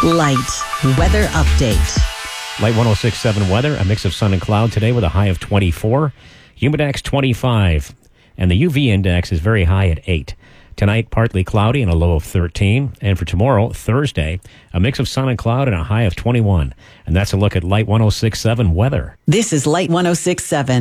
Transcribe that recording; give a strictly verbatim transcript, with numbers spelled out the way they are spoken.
Light weather update. Light one oh six point seven weather, a mix of sun and cloud today with a high of twenty-four. Humidex twenty-five. And the U V index is very high at eight. Tonight, partly cloudy and a low of thirteen. And for tomorrow, Thursday, a mix of sun and cloud and a high of twenty-one. And that's a look at Light one oh six point seven weather. This is Light one oh six point seven.